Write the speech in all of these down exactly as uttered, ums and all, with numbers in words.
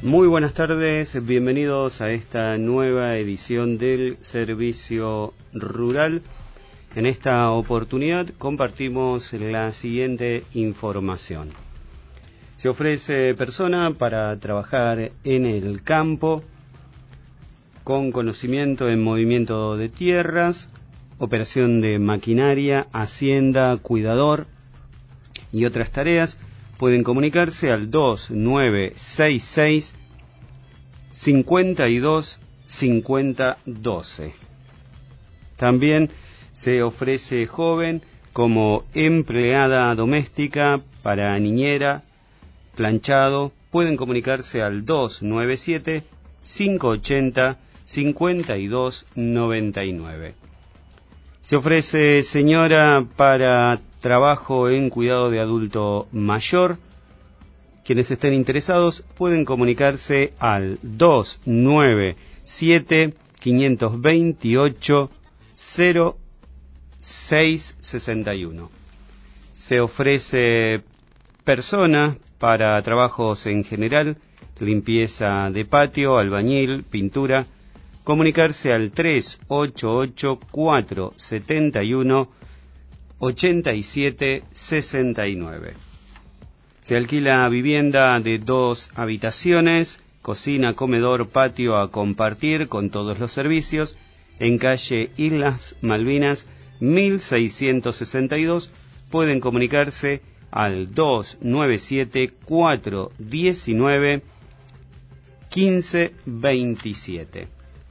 Muy buenas tardes, bienvenidos a esta nueva edición del Servicio Rural. En esta oportunidad compartimos la siguiente información. Se ofrece persona para trabajar en el campo con conocimiento en movimiento de tierras, operación de maquinaria, hacienda, cuidador y otras tareas. Pueden comunicarse al dos nueve seis seis, cincuenta y dos, cincuenta, doce. También se ofrece joven como empleada doméstica para niñera, planchado. Pueden comunicarse al dos nueve siete, cinco ochenta, cincuenta y dos, noventa y nueve. Se ofrece señora para trabajo en cuidado de adulto mayor. Quienes estén interesados pueden comunicarse al dos nueve siete, cinco dos ocho, cero seis seis uno. Se ofrece persona para trabajos en general, limpieza de patio, albañil, pintura. Comunicarse al tres ocho ocho, cuatro siete uno, ocho siete seis nueve. Se alquila vivienda de dos habitaciones, cocina, comedor, patio a compartir con todos los servicios, en calle Islas Malvinas mil seiscientos sesenta y dos. Pueden comunicarse al dos nueve siete, cuatro uno nueve, uno cinco dos siete.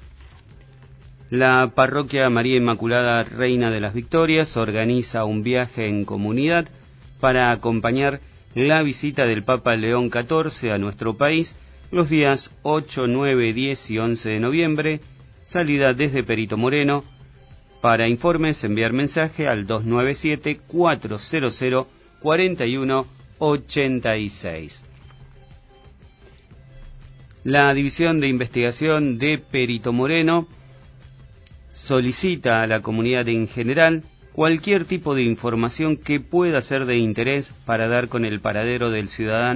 La Parroquia María Inmaculada Reina de las Victorias organiza un viaje en comunidad para acompañar la visita del Papa León catorce a nuestro país los días ocho, nueve, diez y once de noviembre, salida desde Perito Moreno. Para informes enviar mensaje al dos nueve siete, cuatro cero cero, cuatro uno ocho seis. La División de Investigación de Perito Moreno solicita a la comunidad en general cualquier tipo de información que pueda ser de interés para dar con el paradero del ciudadano